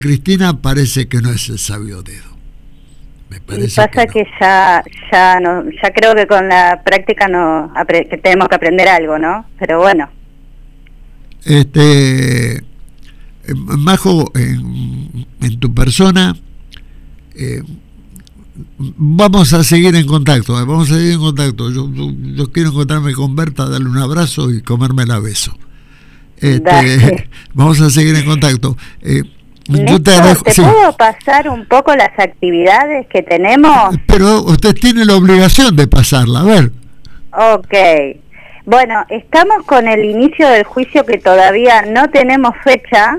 Cristina parece que no es el sabio dedo. Me parece y pasa que no. Ya creo que con la práctica que tenemos que aprender algo, ¿no? Pero bueno. Majo, en tu persona, vamos a seguir en contacto. Yo quiero encontrarme con Berta, darle un abrazo y comérmela a beso. Vamos a seguir en contacto. Néstor, ¿te puedo pasar un poco las actividades que tenemos? Pero usted tiene la obligación de pasarla, a ver. Ok. Bueno, estamos con el inicio del juicio que todavía no tenemos fecha,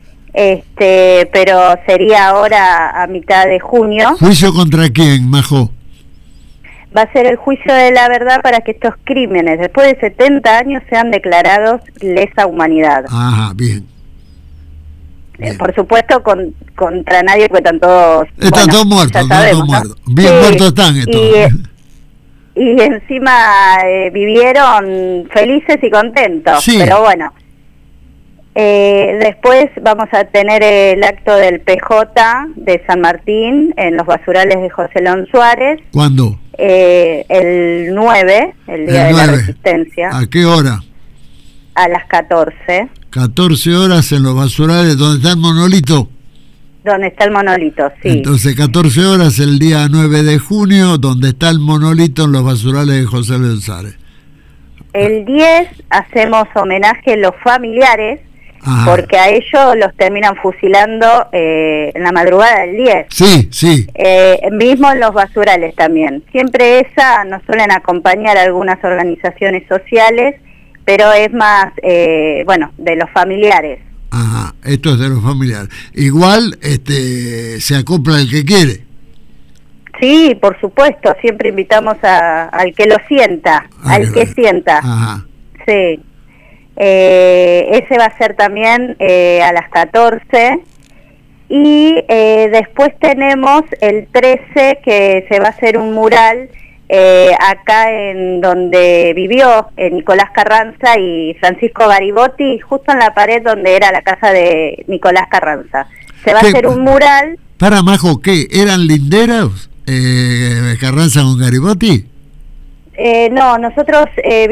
pero sería ahora a mitad de junio. ¿Juicio contra quién, Majo? Va a ser el juicio de la verdad para que estos crímenes, después de 70 años, sean declarados lesa humanidad. Ajá, bien. Por supuesto, contra nadie, porque están todos muertos, sabemos, muertos. Bien sí, muertos están estos. Y encima vivieron felices y contentos, sí. Pero bueno. Después vamos a tener el acto del PJ de San Martín en los basurales de José Lón Suárez. ¿Cuándo? El 9, el día de la Resistencia. ¿A qué hora? A las 14. 14 horas en los basurales, ¿donde está el monolito? Donde está el monolito, sí. Entonces 14 horas el día 9 de junio, donde está el monolito en los basurales de José Lón Suárez. El 10 hacemos homenaje a los familiares. Ajá. Porque a ellos los terminan fusilando en la madrugada del 10. Sí, sí. Mismo en los basurales también. Siempre nos suelen acompañar algunas organizaciones sociales, pero es más, de los familiares. Ajá, esto es de los familiares. Igual se acopla el que quiere. Sí, por supuesto, siempre invitamos al que lo sienta, al que sienta. Ajá. Sí. Ese va a ser también a las 14 y después tenemos el 13 que se va a hacer un mural acá en donde vivió Nicolás Carranza y Francisco Garibotti, justo en la pared donde era la casa de Nicolás Carranza. Se va a hacer un mural. Para, Majo, ¿qué? ¿Eran linderos Carranza con Garibotti? No, nosotros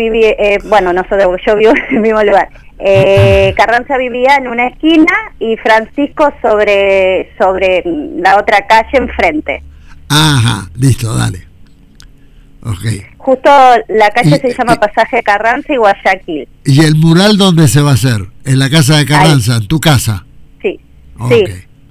yo vivo en el mismo lugar. Carranza vivía en una esquina y Francisco sobre la otra calle enfrente. Ajá, listo, dale. Okay. Justo la calle se llama Pasaje Carranza y Guayaquil. ¿Y el mural dónde se va a hacer? ¿En la casa de Carranza? ¿En tu casa? Sí. Okay.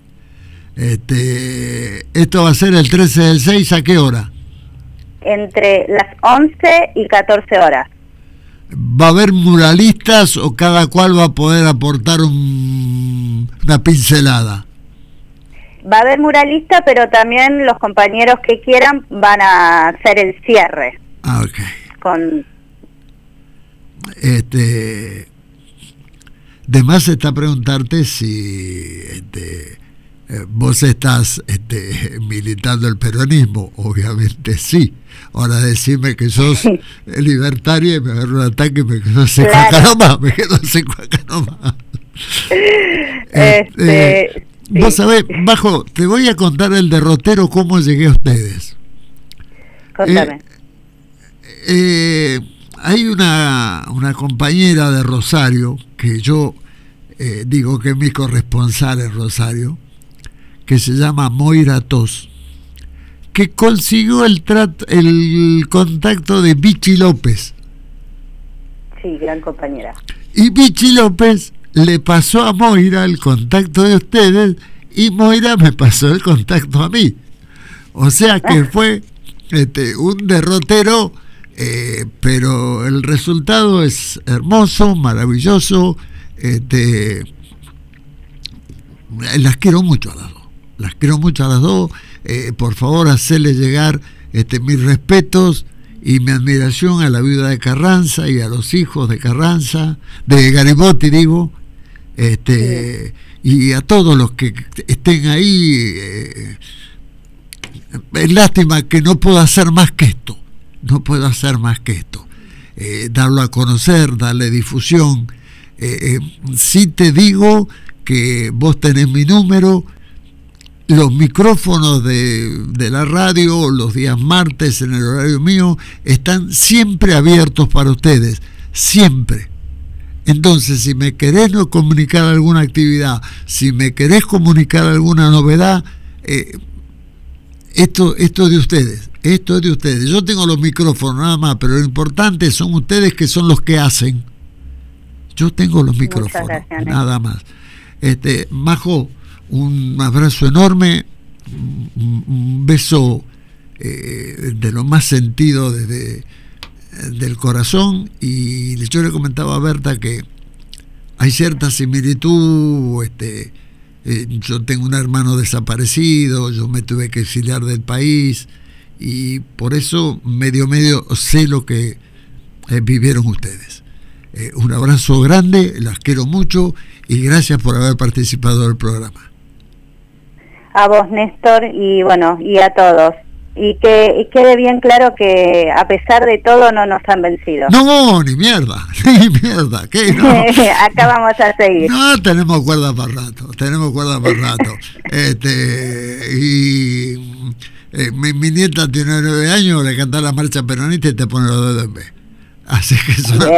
Sí. ¿Esto va a ser el 13 del 6 a qué hora? Entre las 11 y 14 horas. ¿Va a haber muralistas o cada cual va a poder aportar una pincelada? Va a haber muralistas, pero también los compañeros que quieran van a hacer el cierre. Ah, ok. De más está preguntarte si vos estás militando el peronismo. Obviamente sí. Ahora decime que sos libertario y me agarro un ataque y me quedo sin cuaca nomás. Vos sabés, Majo, te voy a contar el derrotero, cómo llegué a ustedes. Contame. Hay una compañera de Rosario, que yo digo que es mi corresponsal en Rosario, que se llama Moira Tos, que consiguió el contacto de Vichy López. Sí, gran compañera. Y Vichy López le pasó a Moira el contacto de ustedes y Moira me pasó el contacto a mí. O sea que fue un derrotero, pero el resultado es hermoso, maravilloso. Las quiero mucho a las dos. Las quiero mucho a las dos. Por favor, hacerle llegar mis respetos y mi admiración a la viuda de Carranza y a los hijos de Carranza, de Garibotti, digo, y a todos los que estén ahí. Es lástima que no puedo hacer más que esto. No puedo hacer más que esto. Darlo a conocer, darle difusión. Sí te digo que vos tenés mi número. Los micrófonos de la radio, los días martes en el horario mío, están siempre abiertos para ustedes, siempre. Entonces, si me querés comunicar alguna actividad, si me querés comunicar alguna novedad, esto es de ustedes, esto es de ustedes. Yo tengo los micrófonos nada más, pero lo importante son ustedes, que son los que hacen. Yo tengo los micrófonos, nada más. Majo, un abrazo enorme, un beso de lo más sentido del corazón. Y yo le comentaba a Berta que hay cierta similitud. Yo tengo un hermano desaparecido, yo me tuve que exiliar del país y por eso medio sé lo que vivieron ustedes. Un abrazo grande, las quiero mucho y gracias por haber participado del programa. A vos, Néstor, y bueno, y a todos. Y que quede bien claro que a pesar de todo no nos han vencido. No, ni mierda, ¿qué? No. Acá vamos a seguir. No, tenemos cuerda para rato, mi nieta tiene 9 años, le canta la marcha peronista y te pone los dedos en B. Así que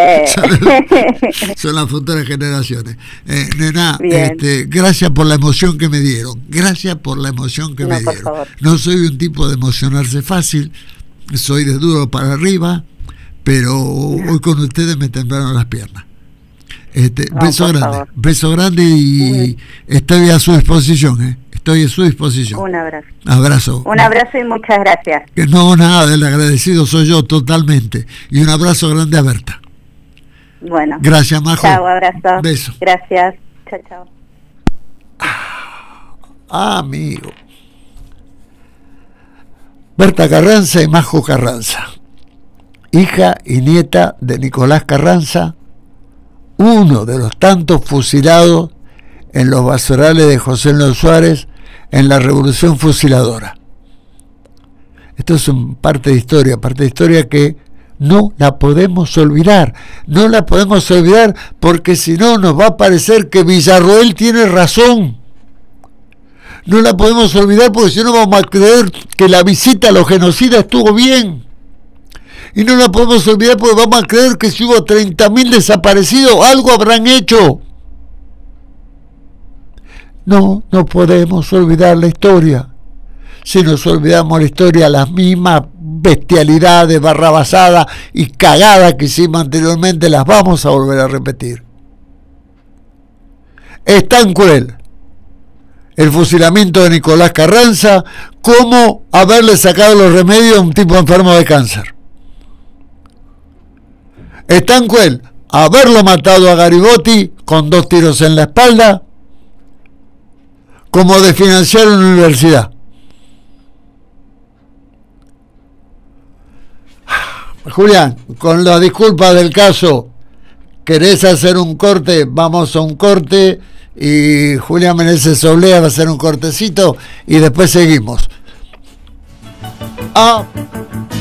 son las futuras generaciones. Nena, gracias por la emoción que me dieron. No soy un tipo de emocionarse fácil, soy de duro para arriba, pero hoy con ustedes me temblaron las piernas. Beso grande y estoy a su disposición, Estoy a su disposición. Un abrazo. Un abrazo y muchas gracias. No, nada, el agradecido soy yo totalmente. Y un abrazo grande a Berta. Bueno. Gracias, Majo. Chao, abrazo. Beso. Gracias. Chao. Amigo. Berta Carranza y Majo Carranza. Hija y nieta de Nicolás Carranza, uno de los tantos fusilados en los basurales de José León Suárez en la Revolución Fusiladora. Esto es parte de historia que no la podemos olvidar, porque si no nos va a parecer que Villarroel tiene razón. No la podemos olvidar porque si no vamos a creer que la visita a los genocidas estuvo bien. Y no la podemos olvidar porque vamos a creer que si hubo 30.000 desaparecidos, algo habrán hecho. No podemos olvidar la historia. Si nos olvidamos la historia, las mismas bestialidades, barrabasadas y cagadas que hicimos anteriormente las vamos a volver a repetir. Es tan cruel el fusilamiento de Nicolás Carranza como haberle sacado los remedios a un tipo enfermo de cáncer. Es tan cruel haberlo matado a Garibaldi con 2 tiros en la espalda como de financiar una universidad. Julián, con la disculpa del caso, ¿querés hacer un corte? Vamos a un corte y Julián Meneses Oblea va a hacer un cortecito y después seguimos.